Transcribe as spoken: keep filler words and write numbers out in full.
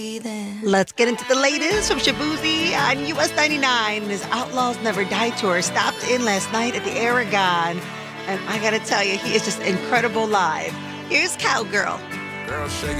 Let's get into the latest from Shaboozey on U S ninety-nine. His Outlaws Never Die tour stopped in last night at the Aragon. And I gotta tell you, he is just incredible live. Here's Cowgirl. Girl, shake it.